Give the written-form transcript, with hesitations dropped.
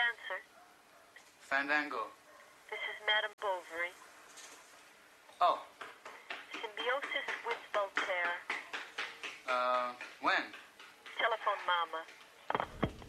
answer. Fandango. This is Madame Bovary. Oh. Symbiosis with Voltaire. When? Telephone Mama.